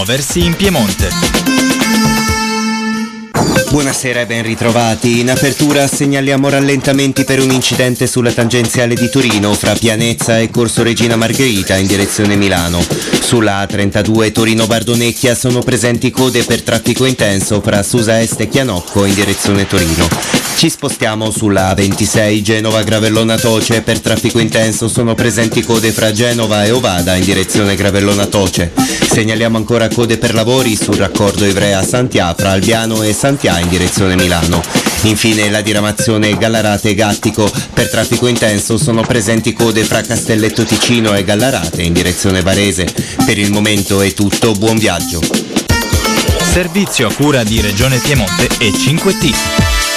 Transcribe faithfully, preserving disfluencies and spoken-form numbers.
muoversi in Piemonte. Buonasera e ben ritrovati. In apertura segnaliamo rallentamenti per un incidente sulla tangenziale di Torino fra Pianezza e Corso Regina Margherita in direzione Milano. Sulla A trentadue Torino-Bardonecchia sono presenti code per traffico intenso fra Susa Est e Chianocco in direzione Torino. Ci spostiamo sulla A ventisei Genova-Gravellona Toce. Per traffico intenso sono presenti code fra Genova e Ovada in direzione Gravellona Toce. Segnaliamo ancora code per lavori sul raccordo Ivrea-Santià fra Albiano e Santià in direzione Milano. Infine la diramazione Gallarate-Gattico. Per traffico intenso sono presenti code fra Castelletto Ticino e Gallarate in direzione Varese. Per il momento è tutto, buon viaggio. Servizio a cura di Regione Piemonte e cinque T.